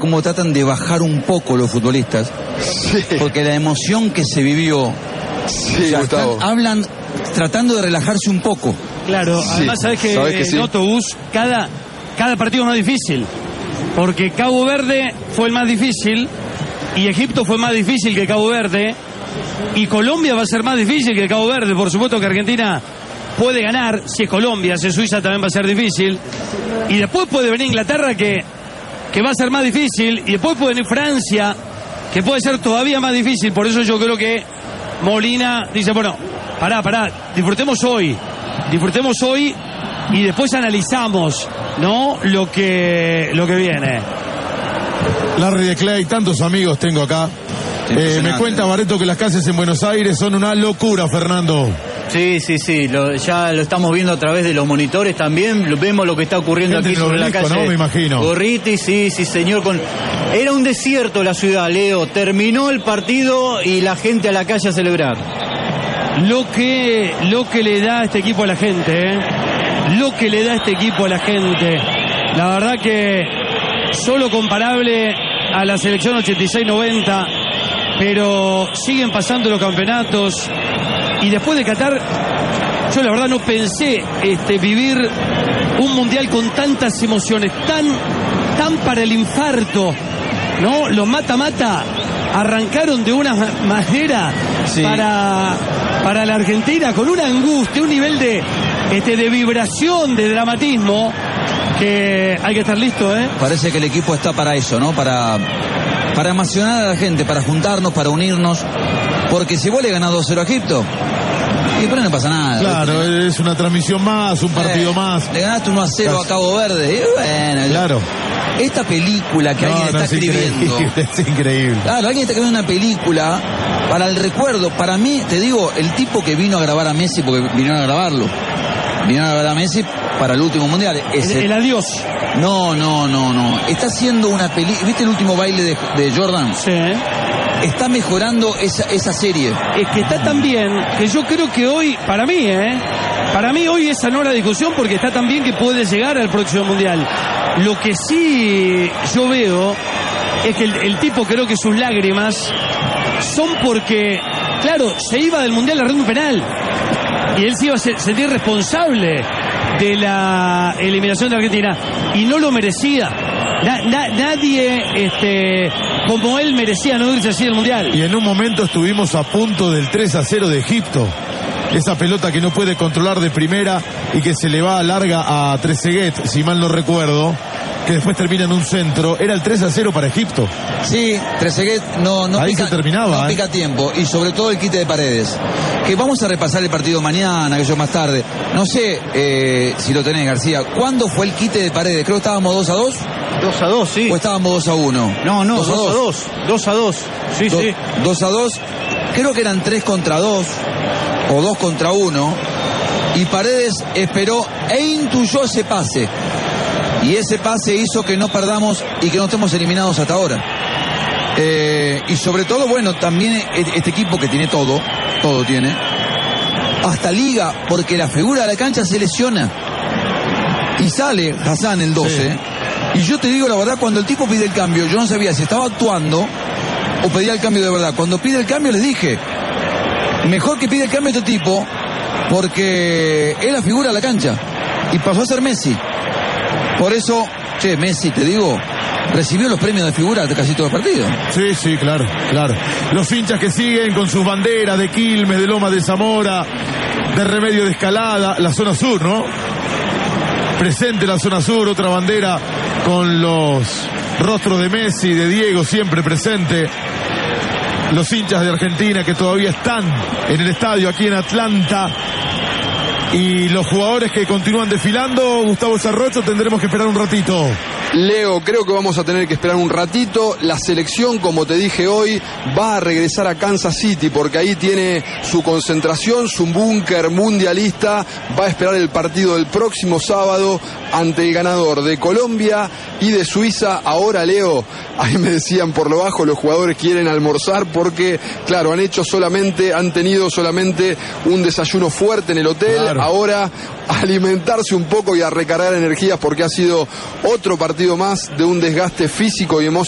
cómo tratan de bajar un poco los futbolistas. Sí. Porque la emoción que se vivió, Sí, Gustavo. hablan tratando de relajarse un poco. Claro, Sí. además sabes que sí. en autobús cada partido es más difícil. Porque Cabo Verde fue el más difícil y Egipto fue más difícil que Cabo Verde y Colombia va a ser más difícil que Cabo Verde. Por supuesto que Argentina puede ganar, si es Colombia, si es Suiza también va a ser difícil. Y después puede venir Inglaterra que va a ser más difícil. Y después puede venir Francia, que puede ser todavía más difícil. Por eso yo creo que Molina dice, bueno, pará, disfrutemos hoy y después analizamos, ¿no? Lo que viene. Larry de Clay, tantos amigos tengo acá. Me cuenta Barreto que las calles en Buenos Aires son una locura, Fernando. Sí, ya lo estamos viendo a través de los monitores también, vemos lo que está ocurriendo aquí sobre la calle. ¿No? Me imagino. Gorriti, sí, señor. Era un desierto la ciudad, Leo. Terminó el partido y la gente a la calle a celebrar. Lo que le da a este equipo a la gente, lo que le da a este equipo a la gente, la verdad que solo comparable a la selección 86-90, pero siguen pasando los campeonatos y después de Qatar yo la verdad no pensé vivir un mundial con tantas emociones, tan para el infarto, ¿no? Los mata-mata arrancaron de una manera sí. para la Argentina con una angustia, un nivel de vibración, de dramatismo, que hay que estar listo, Parece que el equipo está para eso, ¿no? Para emocionar a la gente, para juntarnos, para unirnos, porque si vos le ganás 2-0 a Egipto, y por ahí no pasa nada. Claro, es una transmisión más, un partido más. Le ganaste 1-0 a Cabo Verde, y bueno, claro. Esta película que alguien está escribiendo. Es increíble. Claro, alguien está escribiendo una película para el recuerdo. Para mí, te digo, el tipo que vino a grabar a Messi, porque vinieron a grabarlo. Vinieron a grabar a Messi para el último mundial. El adiós. No. Está haciendo una película. ¿Viste el último baile de Jordan? Sí. Está mejorando esa serie. Es que está tan bien que yo creo que hoy, para mí hoy esa no es la discusión, porque está tan bien que puede llegar al próximo mundial. Lo que sí yo veo es que el tipo, creo que sus lágrimas son porque, claro, se iba del mundial a un penal y él se iba a sentir responsable de la eliminación de Argentina y no lo merecía. Nadie como él merecía no irse así del mundial. Y en un momento estuvimos a punto del 3-0 de Egipto. Esa pelota que no puede controlar de primera y que se le va larga a Trezeguet, si mal no recuerdo, que después termina en un centro. Era el 3-0 para Egipto. Sí, Trezeguet no ahí pica, se terminaba, no pica tiempo, y sobre todo el quite de Paredes. Que vamos a repasar el partido mañana, que yo más tarde. No sé si lo tenés, García. ¿Cuándo fue el quite de Paredes? Creo que estábamos 2-2. 2-2, sí. ¿O estábamos 2-1? No, 2-2. 2-2. Sí. 2-2. Creo que eran 3-2 o 2-1. Y Paredes esperó e intuyó ese pase. Y ese pase hizo que no perdamos y que no estemos eliminados hasta ahora. Y sobre todo, bueno, también este equipo que tiene todo tiene, hasta liga, porque la figura de la cancha se lesiona. Y sale Hassan el 12. Sí. Y yo te digo la verdad, cuando el tipo pide el cambio, yo no sabía si estaba actuando o pedía el cambio de verdad. Cuando pide el cambio les dije, mejor que pide el cambio este tipo, porque es la figura de la cancha. Y pasó a ser Messi. Por eso, Messi, te digo, recibió los premios de figura de casi todo el partido. Sí, claro. Los hinchas que siguen con sus banderas de Quilmes, de Loma de Zamora, de Remedio de Escalada, la zona sur, ¿no? Presente la zona sur, otra bandera con los rostros de Messi, de Diego, siempre presente. Los hinchas de Argentina que todavía están en el estadio aquí en Atlanta. Y los jugadores que continúan desfilando, Gustavo Sarrocho, tendremos que esperar un ratito. Leo, creo que vamos a tener que esperar un ratito. La selección, como te dije hoy, va a regresar a Kansas City porque ahí tiene su concentración, su búnker mundialista. Va a esperar el partido del próximo sábado ante el ganador de Colombia y de Suiza. Ahora, Leo, ahí me decían por lo bajo, los jugadores quieren almorzar porque, claro, han tenido solamente un desayuno fuerte en el hotel. Claro. Ahora alimentarse un poco y a recargar energías porque ha sido otro partido más de un desgaste físico y emocional.